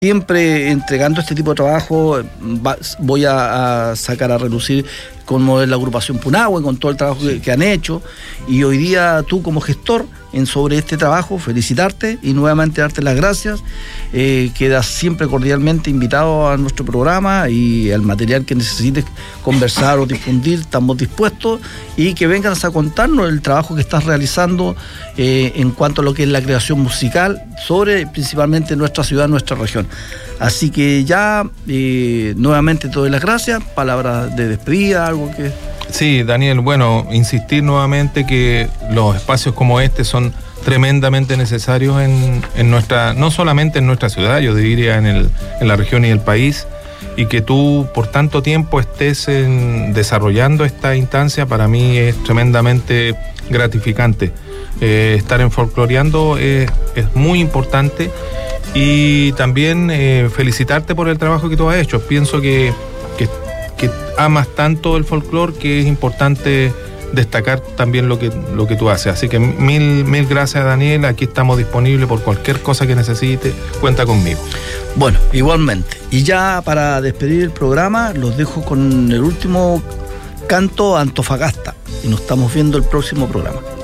Siempre entregando este tipo de trabajo, voy a sacar a relucir como es la agrupación Punahou, con todo el trabajo que han hecho, y hoy día tú como gestor sobre este trabajo, felicitarte y nuevamente darte las gracias. Quedas siempre cordialmente invitado a nuestro programa y al material que necesites conversar o difundir, estamos dispuestos, y que vengas a contarnos el trabajo que estás realizando en cuanto a lo que es la creación musical sobre principalmente nuestra ciudad, nuestra región. Así que ya nuevamente te doy las gracias, palabras de despedida, algo que... Sí, Daniel, bueno, insistir nuevamente que los espacios como este son tremendamente necesarios en nuestra, no solamente en nuestra ciudad, yo diría en la región y el país, y que tú por tanto tiempo estés desarrollando esta instancia, para mí es tremendamente gratificante. Estar en Folcloreando es muy importante, y también felicitarte por el trabajo que tú has hecho. Pienso que amas tanto el folclore que es importante destacar también lo que tú haces. Así que mil gracias, Daniel. Aquí estamos disponibles por cualquier cosa que necesites, cuenta conmigo. Bueno, igualmente. Y ya para despedir el programa, los dejo con el último canto, Antofagasta, y nos estamos viendo el próximo programa.